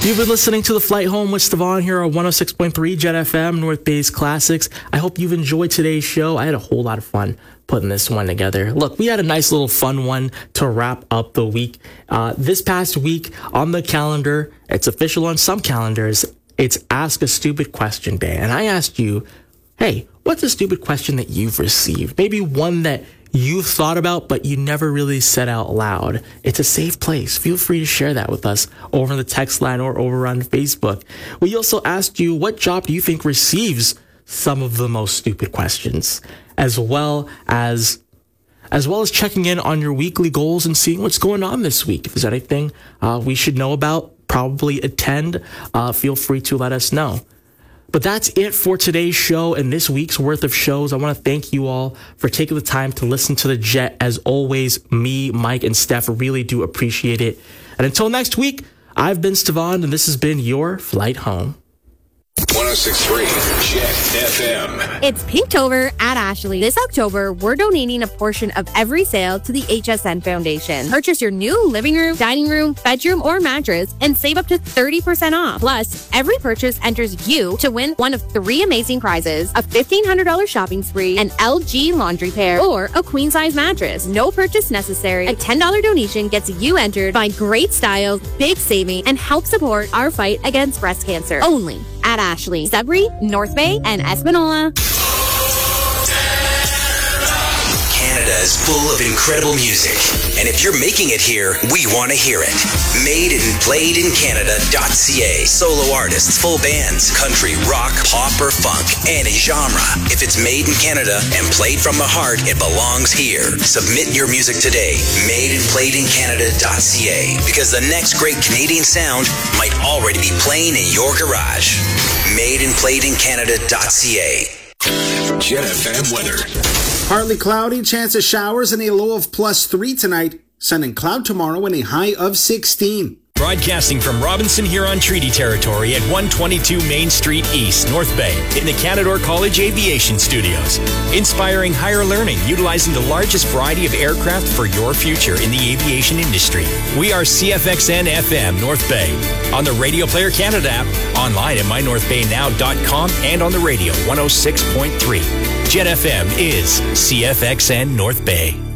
You've been listening to The Flight Home with Stavon here on 106.3 Jet FM, North Bay's Classics. I hope you've enjoyed today's show. I had a whole lot of fun putting this one together. Look, we had a nice little fun one to wrap up the week. This past week on the calendar, it's official on some calendars, it's Ask a Stupid Question Day. And I asked you, hey, what's a stupid question that you've received? Maybe one that you've thought about, but you never really said out loud. It's a safe place. Feel free to share that with us over on the text line or over on Facebook. We also asked you, what job do you think receives some of the most stupid questions, as well as checking in on your weekly goals and seeing what's going on this week. If there's anything we should know about, probably attend, feel free to let us know. But that's it for today's show and this week's worth of shows. I want to thank you all for taking the time to listen to The Jet. As always, me, Mike, and Steph really do appreciate it. And until next week, I've been Stavon, and this has been your Flight Home. 106.3 Jet FM. It's Pinktober at Ashley. This October, we're donating a portion of every sale to the HSN Foundation. Purchase your new living room, dining room, bedroom, or mattress and save up to 30% off. Plus, every purchase enters you to win one of 3 amazing prizes: a $1,500 shopping spree, an LG laundry pair, or a queen-size mattress. No purchase necessary. A $10 donation gets you entered. Find great styles, big saving, and help support our fight against breast cancer. Only at Ashley, Sudbury, North Bay, and Espanola. Canada is full of incredible music, and if you're making it here, we want to hear it. Made and played in Canada.ca. Solo artists, full bands, country, rock, pop, or funk, any genre. If it's made in Canada and played from the heart, it belongs here. Submit your music today. Made and played in Canada.ca, because the next great Canadian sound might already be playing in your garage. Made and played in Canada.ca. Jet FM weather. Partly cloudy, chance of showers, and a low of +3 tonight. Sun and cloud tomorrow and a high of 16. Broadcasting from Robinson Huron Treaty Territory at 122 Main Street East, North Bay, in the Canadore College Aviation Studios. Inspiring higher learning, utilizing the largest variety of aircraft for your future in the aviation industry. We are CFXN FM North Bay, on the Radio Player Canada app, online at mynorthbaynow.com, and on the radio 106.3. Jet FM is CFXN North Bay.